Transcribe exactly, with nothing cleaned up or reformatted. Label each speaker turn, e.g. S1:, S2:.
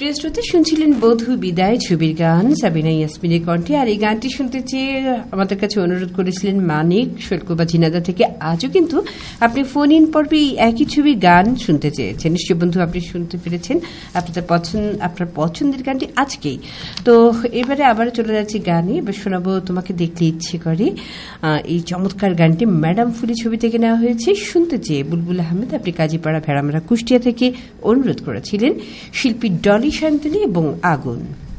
S1: প্রিয় শ্রোতা, শুনছিলেন বধূ বিদায় ছবির গান সাবিনা ইয়াসমিনের কণ্ঠে। আর এই গানটি শুনতে চেয়ে আমাদের কাছে অনুরোধ করেছিলেন মানিক শৈলকুপা ঝিনাদা থেকে। আজও কিন্তু আপনি ফোন ইন পর্বে এই একই ছবির গান শুনতে চেয়েছেন। নিশ্চয় বন্ধু আপনি শুনতে পেরেছেন আপনাদের পছন্দ আপনার পছন্দের গানটি আজকেই। তো এবারে আবার চলে যাচ্ছি গানে। এবার শোনাবো তোমাকে দেখলে ইচ্ছে করে। এই চমৎকার গানটি ম্যাডাম ফুলি ছবি থেকে নেওয়া হয়েছে। শুনতে চেয়ে বুলবুল আহমেদ আপনি কাজীপাড়া ভেড়ামারা কুষ্টিয়া থেকে অনুরোধ করেছিলেন শিল্পী ডলি শান্তনী এবং আগুন।